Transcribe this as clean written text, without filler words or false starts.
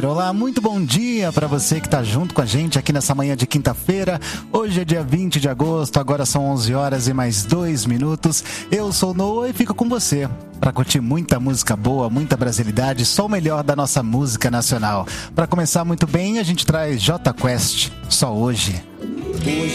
Olá, muito bom dia para você que está junto com a gente aqui nessa manhã de quinta-feira. Hoje é dia 20 de agosto, agora são 11 horas e mais 2 minutos. Eu sou o Noah e fico com você para curtir muita música boa, muita brasilidade, só o melhor da nossa música nacional. Para começar muito bem, a gente traz Jota Quest, Só Hoje.